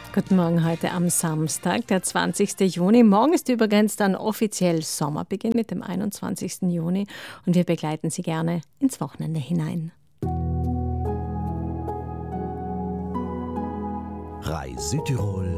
Guten Morgen heute am Samstag, der 20. Juni. Morgen ist übrigens dann offiziell Sommerbeginn mit dem 21. Juni und wir begleiten Sie gerne ins Wochenende hinein. RAI Südtirol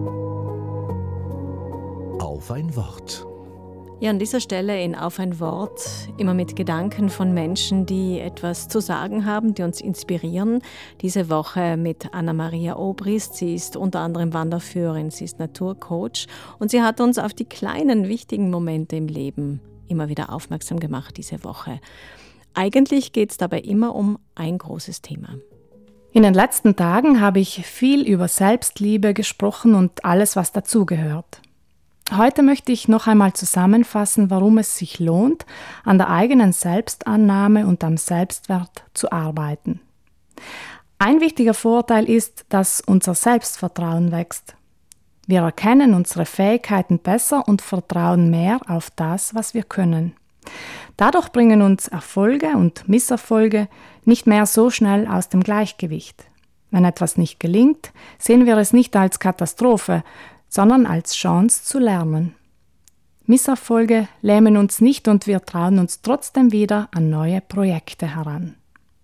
auf ein Wort. Ja, an dieser Stelle in Auf ein Wort, immer mit Gedanken von Menschen, die etwas zu sagen haben, die uns inspirieren. Diese Woche mit Anna-Maria Obrist. Sie ist unter anderem Wanderführerin, sie ist Naturcoach und sie hat uns auf die kleinen, wichtigen Momente im Leben immer wieder aufmerksam gemacht diese Woche. Eigentlich geht es dabei immer um ein großes Thema. In den letzten Tagen habe ich viel über Selbstliebe gesprochen und alles, was dazugehört. Heute möchte ich noch einmal zusammenfassen, warum es sich lohnt, an der eigenen Selbstannahme und am Selbstwert zu arbeiten. Ein wichtiger Vorteil ist, dass unser Selbstvertrauen wächst. Wir erkennen unsere Fähigkeiten besser und vertrauen mehr auf das, was wir können. Dadurch bringen uns Erfolge und Misserfolge nicht mehr so schnell aus dem Gleichgewicht. Wenn etwas nicht gelingt, sehen wir es nicht als Katastrophe, sondern als Chance zu lernen. Misserfolge lähmen uns nicht und wir trauen uns trotzdem wieder an neue Projekte heran.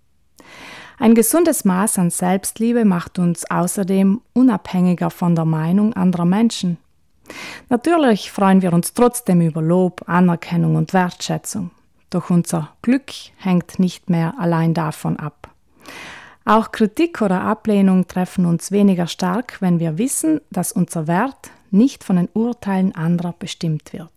Ein gesundes Maß an Selbstliebe macht uns außerdem unabhängiger von der Meinung anderer Menschen. Natürlich freuen wir uns trotzdem über Lob, Anerkennung und Wertschätzung. Doch unser Glück hängt nicht mehr allein davon ab. Auch Kritik oder Ablehnung treffen uns weniger stark, wenn wir wissen, dass unser Wert nicht von den Urteilen anderer bestimmt wird.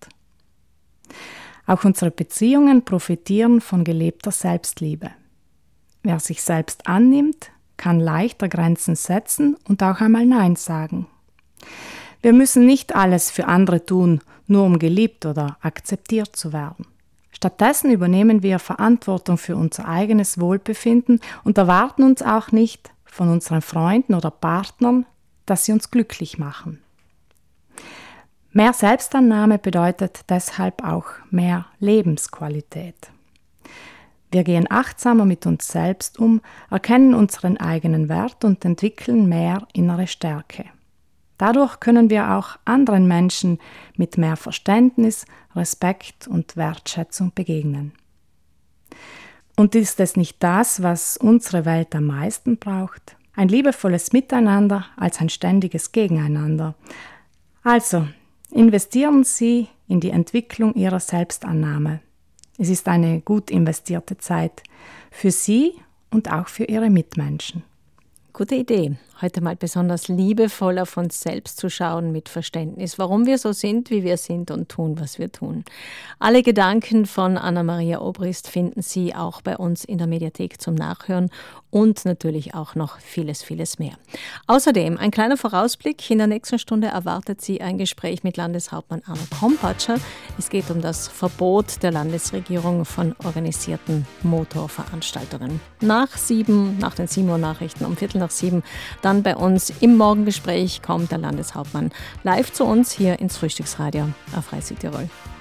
Auch unsere Beziehungen profitieren von gelebter Selbstliebe. Wer sich selbst annimmt, kann leichter Grenzen setzen und auch einmal Nein sagen. Wir müssen nicht alles für andere tun, nur um geliebt oder akzeptiert zu werden. Stattdessen übernehmen wir Verantwortung für unser eigenes Wohlbefinden und erwarten uns auch nicht von unseren Freunden oder Partnern, dass sie uns glücklich machen. Mehr Selbstannahme bedeutet deshalb auch mehr Lebensqualität. Wir gehen achtsamer mit uns selbst um, erkennen unseren eigenen Wert und entwickeln mehr innere Stärke. Dadurch können wir auch anderen Menschen mit mehr Verständnis, Respekt und Wertschätzung begegnen. Und ist es nicht das, was unsere Welt am meisten braucht? Ein liebevolles Miteinander als ein ständiges Gegeneinander. Also, investieren Sie in die Entwicklung Ihrer Selbstannahme. Es ist eine gut investierte Zeit für Sie und auch für Ihre Mitmenschen. Gute Idee, heute mal besonders liebevoll auf uns selbst zu schauen mit Verständnis, warum wir so sind, wie wir sind und tun, was wir tun. Alle Gedanken von Anna-Maria Obrist finden Sie auch bei uns in der Mediathek zum Nachhören und natürlich auch noch vieles, vieles mehr. Außerdem ein kleiner Vorausblick, in der nächsten Stunde erwartet Sie ein Gespräch mit Landeshauptmann Arno Kompatscher. Es geht um das Verbot der Landesregierung von organisierten Motorveranstaltungen. Nach den 7 Uhr Nachrichten um 6:15, dann bei uns im Morgengespräch kommt der Landeshauptmann live zu uns hier ins Frühstücksradio auf RAI Südtirol.